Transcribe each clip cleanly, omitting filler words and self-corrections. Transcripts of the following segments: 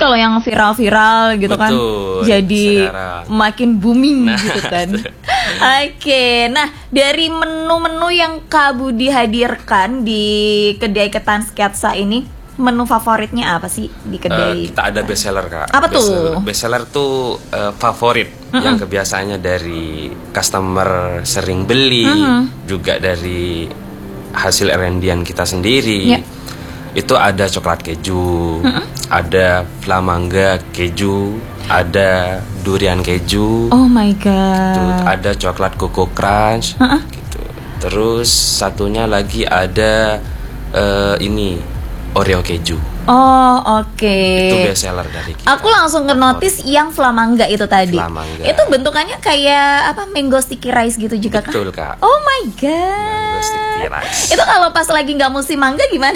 kalau yang viral-viral gitu kan, Betul, jadi sekarang. makin booming gitu kan. Oke, nah dari menu-menu yang Kak Budi hadirkan di kedai ketan sketsa ini, menu favoritnya apa sih di kedai? Kita ada bestseller Kak. Apa tuh? Bestseller tuh favorit yang kebiasaannya dari customer sering beli, juga dari hasil R&D kita sendiri. Ya. Itu ada coklat keju, ada flamangga keju, ada durian keju, Oh my gitu. god. Ada coklat Coco Crunch, gitu. Terus satunya lagi ada ini Oreo keju. Oh oke. Itu best seller dari kita. Aku langsung ke notice yang flamangga itu tadi. Flamangga. Itu bentukannya kayak apa? Mango sticky rice gitu juga kah? Betul Kak. Oh my Mango sticky god. rice. Itu kalau pas lagi nggak musim mangga gimana?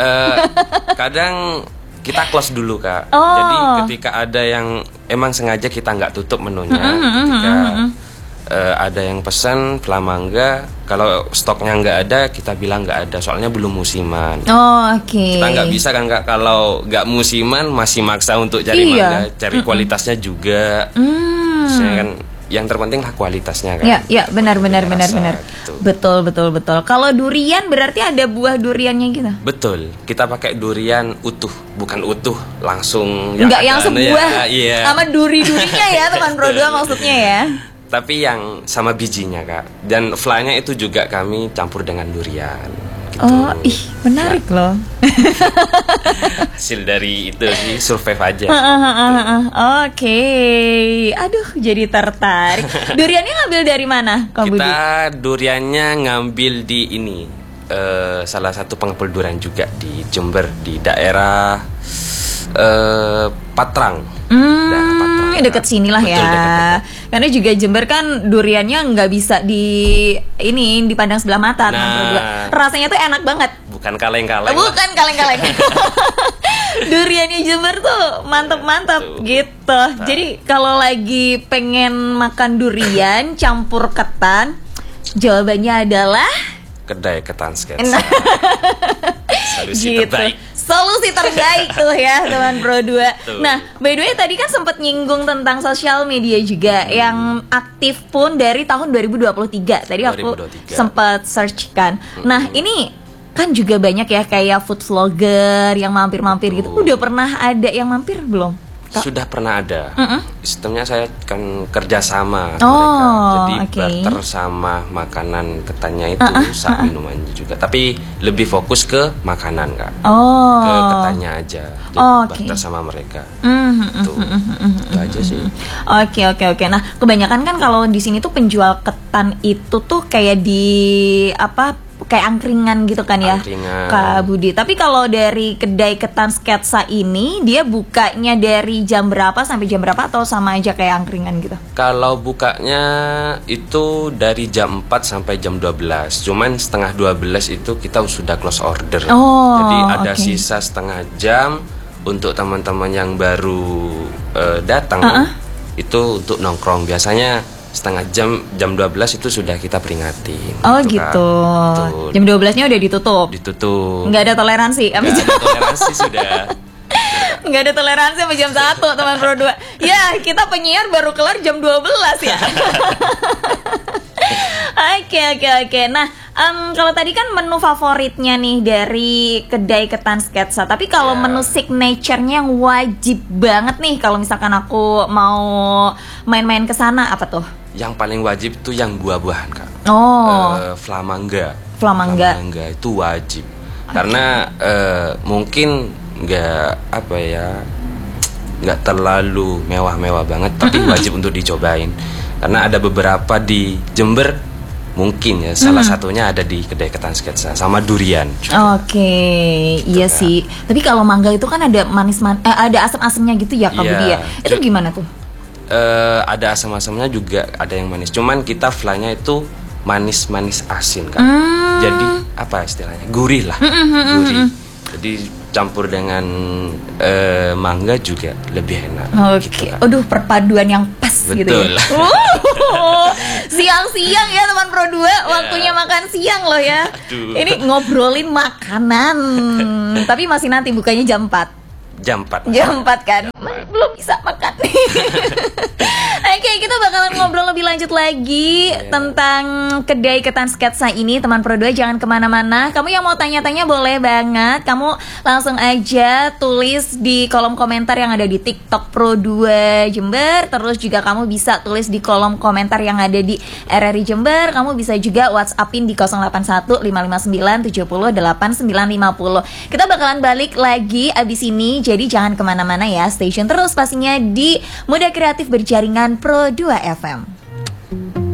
Kadang kita close dulu Kak. Oh. Jadi ketika ada yang emang sengaja kita nggak tutup menunya, ketika ada yang pesan flamangga, kalau stoknya nggak ada kita bilang nggak ada, soalnya belum musiman. Oh oke. Kita nggak bisa kan Kak, kalau nggak musiman masih maksa untuk cari Iya. mangga, cari kualitasnya juga. Maksudnya kan yang terpenting lah kualitasnya kan. Ya benar Rasa, benar. gitu. Betul. Kalau durian berarti ada buah duriannya gitu. Betul, kita pakai durian utuh, bukan utuh langsung Enggak yang ada sebuah iya. sama durinya ya teman Pro 2 maksudnya ya. Tapi yang sama bijinya Kak. Dan fly-nya itu juga kami campur dengan durian gitu. Oh, ih menarik loh. Hasil dari itu sih, survive aja. Oke. Aduh, jadi tertarik. Duriannya ngambil dari mana, Kak Budi? Kita duriannya ngambil di ini, salah satu pengepul durian juga di Jember, di daerah Patrang. Daerah Patrang. Deket sinilah Betul, ya. deket-deket. Karena juga Jember kan duriannya nggak bisa dipandang sebelah mata, teman Pro 2. Rasanya tuh enak banget. Bukan kaleng-kaleng. Bukan kaleng-kaleng. Duriannya Jember tuh mantep-mantep gitu. Jadi kalau lagi pengen makan durian campur ketan, jawabannya adalah Kedai ketan sketsa. Solusi gitu. terbaik. Solusi terbaik tuh ya teman Pro 2. Tuh. Nah, by the way tadi kan sempat nyinggung tentang sosial media juga yang aktif pun dari tahun 2023. Tadi aku 2023. sempat search kan. Nah, ini kan juga banyak ya kayak food vlogger yang mampir-mampir gitu. Udah pernah ada yang mampir belum? Sudah pernah ada. Sistemnya saya kan kerja sama Oh, mereka. Jadi oke. barter sama makanan ketannya itu saat minumannya juga. Tapi lebih fokus ke makanan Kak. Oh. Ke ketannya aja. Jadi Oke. barter sama mereka. Tuh. Itu aja sih. Oke. Nah, kebanyakan kan kalau di sini tuh penjual ketan itu tuh kayak di apa? Kayak angkringan gitu kan ya, Angkringan. Kak Budi. Tapi kalau dari kedai ketan sketsa ini, dia bukanya dari jam berapa sampai jam berapa atau sama aja kayak angkringan gitu? Kalau bukanya itu dari jam 4 sampai jam 12. Cuman setengah 12 itu kita sudah close order. Oh, Jadi ada oke. sisa setengah jam untuk teman-teman yang baru datang. Itu untuk nongkrong. Biasanya setengah jam 12 itu sudah kita peringatin. Oh Kak. gitu. Betul. Jam 12-nya udah ditutup. Ditutup. Nggak ada toleransi. Nggak ada toleransi sudah. Nggak ada toleransi sampai jam 1 teman Pro 2. Ya, kita penyiar baru kelar jam 12 ya. Oke. Nah, kalau tadi kan menu favoritnya nih dari kedai ketan sketsa. Tapi kalau menu signature-nya yang wajib banget nih kalau misalkan aku mau main-main ke sana apa tuh? Yang paling wajib itu yang buah-buahan Kak. Oh, Flamangga. Flamangga. Itu wajib. Karena mungkin nggak terlalu mewah-mewah banget, tapi wajib untuk dicobain. Karena ada beberapa di Jember, mungkin ya salah satunya ada di kedai ketan sketsa sama durian. Oke, iya sih. Tapi kalau mangga itu kan ada ada asam-asamnya gitu ya Kak Iya. Budi ya. Itu gimana tuh? Ada asam-asamnya juga, ada yang manis. Cuman kita fly-nya itu manis-manis asin Kak. Jadi apa istilahnya? Gurih lah. Gurih. Jadi campur dengan mangga juga lebih enak. Oke, gitu, Kak. aduh perpaduan yang pas gitu Betul. ya. Siang-siang ya teman Pro 2, waktunya makan siang loh ya. Aduh. Ini ngobrolin makanan. Tapi masih nanti bukanya jam 4. jam 4. Jam 4 kan? Belum bisa makan. Oke, kita bakalan ngobrol lebih lanjut lagi tentang kedai ketan sketsa ini. Teman Pro 2 jangan kemana-mana. Kamu yang mau tanya-tanya boleh banget. Kamu langsung aja tulis di kolom komentar yang ada di TikTok Pro 2 Jember. Terus juga kamu bisa tulis di kolom komentar yang ada di RRI Jember. Kamu bisa juga WhatsAppin di 081 559 70 8950. Kita bakalan balik lagi abis ini. Jadi jangan kemana-mana ya. Stay tune terus pastinya di Muda Kreatif Berjaringan Pro 2 FM.